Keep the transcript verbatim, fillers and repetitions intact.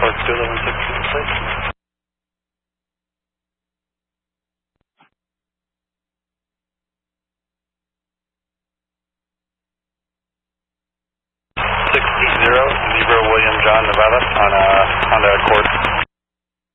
Park two eleven sixteen, please. sixty zero, Zebra William John, Nevada, on uh, Honda Accord.